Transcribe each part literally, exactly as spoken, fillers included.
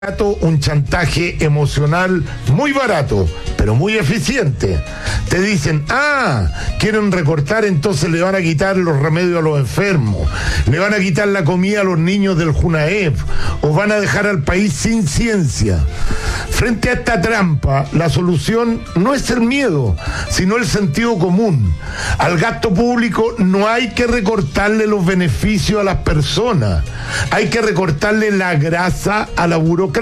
un chantaje emocional muy barato, pero muy eficiente. Te dicen, ah, quieren recortar, entonces le van a quitar los remedios a los enfermos, le van a quitar la comida a los niños del Junaep, o van a dejar al país sin ciencia. Frente a esta trampa, la solución no es el miedo, sino el sentido común. Al gasto público no hay que recortarle los beneficios a las personas, hay que recortarle la grasa a la burocracia.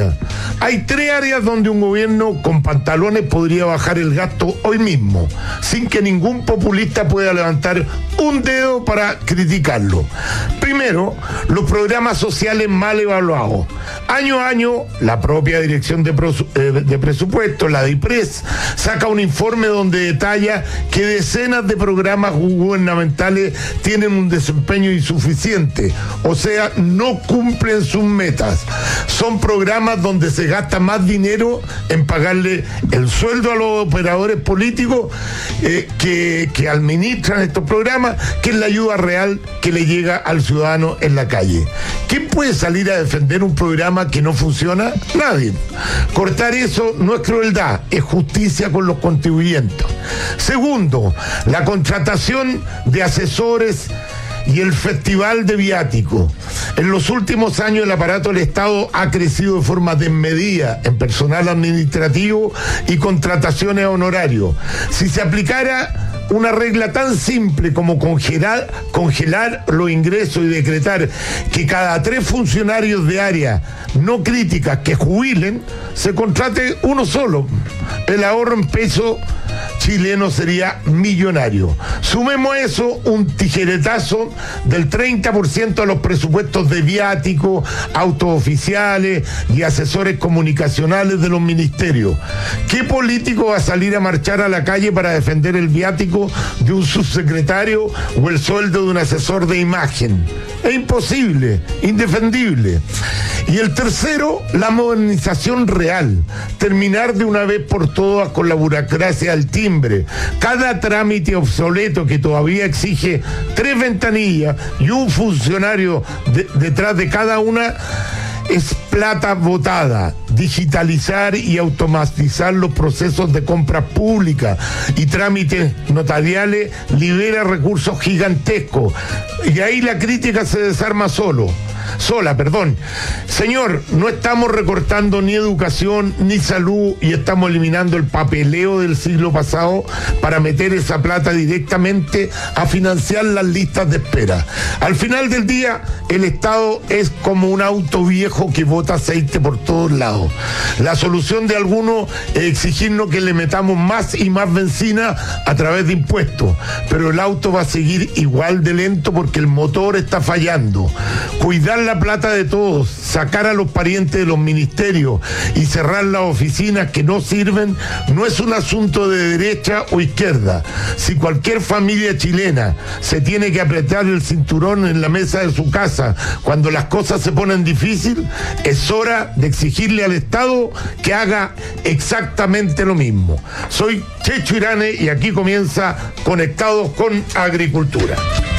Hay tres áreas donde un gobierno con pantalones podría bajar el gasto hoy mismo, sin que ningún populista pueda levantar un dedo para criticarlo. Primero, los programas sociales mal evaluados. Año a año, la propia Dirección de, Prosu- eh, de Presupuestos, la DIPRES, saca un informe donde detalla que decenas de programas gubernamentales tienen un desempeño insuficiente, o sea, no cumplen sus metas. Son programas donde se gasta más dinero en pagarle el sueldo a los operadores políticos eh, que, que administran estos programas, que es la ayuda real que le llega al ciudadano en la calle. ¿Quién puede salir a defender un programa que no funciona? Nadie. Cortar eso no es crueldad, es justicia con los contribuyentes. Segundo, la contratación de asesores y el festival de viáticos. En los últimos años el aparato del Estado ha crecido de forma desmedida en personal administrativo y contrataciones a honorarios. Si se aplicara una regla tan simple como congelar, congelar los ingresos y decretar que cada tres funcionarios de área no críticas que jubilen, se contrate uno solo, el ahorro en peso chileno sería millonario. Sumemos a eso un tijeretazo del treinta por ciento de los presupuestos de viáticos, autos oficiales y asesores comunicacionales de los ministerios. ¿Qué político va a salir a marchar a la calle para defender el viático de un subsecretario o el sueldo de un asesor de imagen? Es imposible, indefendible. Y el tercero, la modernización real. Terminar de una vez por todas con la burocracia al timbre. Cada trámite obsoleto que todavía exige tres ventanillas y un funcionario de, detrás de cada una es plata botada. Digitalizar y automatizar los procesos de compras públicas y trámites notariales libera recursos gigantescos. Y ahí la crítica se desarma solo. Sola, perdón. Señor, no estamos recortando ni educación ni salud y estamos eliminando el papeleo del siglo pasado para meter esa plata directamente a financiar las listas de espera. Al final del día, el Estado es como un auto viejo que bota aceite por todos lados. La solución de algunos es exigirnos que le metamos más y más benzina a través de impuestos, pero el auto va a seguir igual de lento porque el motor está fallando. Cuidar la plata de todos, sacar a los parientes de los ministerios y cerrar las oficinas que no sirven no es un asunto de derecha o izquierda. Si cualquier familia chilena se tiene que apretar el cinturón en la mesa de su casa cuando las cosas se ponen difíciles, es hora de exigirle al Estado que haga exactamente lo mismo. Soy Checho Irane y aquí comienza Conectados con Agricultura.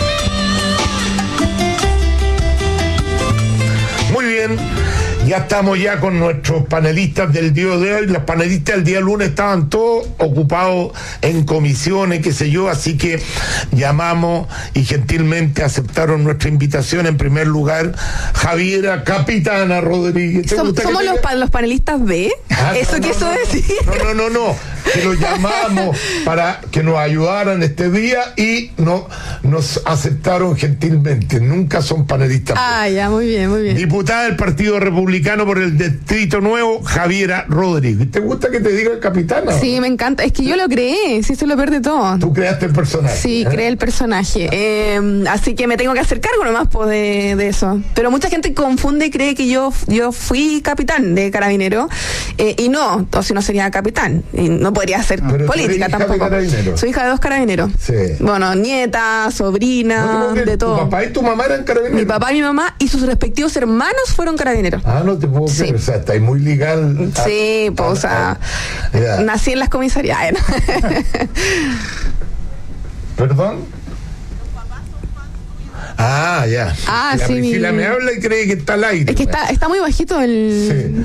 Muy bien, ya estamos ya con nuestros panelistas del día de hoy. Los panelistas del día lunes estaban todos ocupados en comisiones, qué sé yo, así que llamamos y gentilmente aceptaron nuestra invitación. En primer lugar, Javiera Capitana Rodríguez. Som, ¿Somos los, pa- los panelistas B? Ah, ¿Eso no, quiso no, no, decir? No, no, no, no. Que los llamamos para que nos ayudaran este día y no, nos aceptaron gentilmente. Nunca son panelistas. Ah, ya, muy bien, muy bien. Diputada del Partido Republicano por el Distrito Nuevo, Javiera Rodríguez. ¿Te gusta que te diga capitana? Sí, me encanta. Es que yo lo creé, sí, eso es lo peor de todo. Tú creaste el personaje. Sí, ¿eh? creé el personaje. Eh, así que me tengo que hacer cargo nomás po, de, de eso. Pero mucha gente confunde y cree que yo, yo fui capitán de carabinero. Eh, y no, o si no sería capitán. Y no podría ser Pero política hija tampoco. De Soy hija de dos carabineros. Sí. Bueno, nieta, sobrina, No, de todo. ¿Tu papá y tu mamá eran carabineros? Mi papá y mi mamá y sus respectivos hermanos fueron carabineros. Ah, no te puedo creer. Sí. O sea, estáis muy legal. A, Sí, pues, o sea, ya. nací en las comisarías. ¿no? ¿Perdón? Ah, ya. Ah, la sí, Priscila mi- me habla y cree que está al aire. Es que weón. está, está muy bajito el... Sí.